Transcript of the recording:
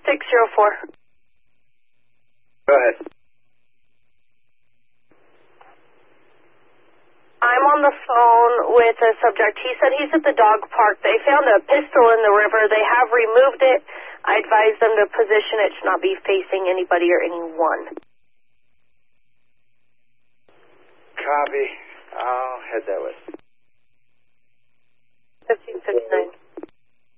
604. Go ahead. I'm on the phone with a subject. He said he's at the dog park. They found a pistol in the river. They have removed it. I advise them to position it to not be facing anybody or anyone. Copy. I'll head that way. 1559.